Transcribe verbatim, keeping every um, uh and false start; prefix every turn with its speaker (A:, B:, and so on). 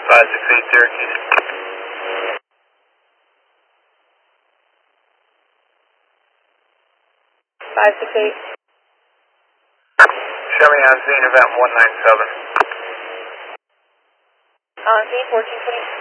A: five six eight Syracuse.
B: five six eight.
A: Show me on scene event one nine seven.
B: On scene fourteen twenty.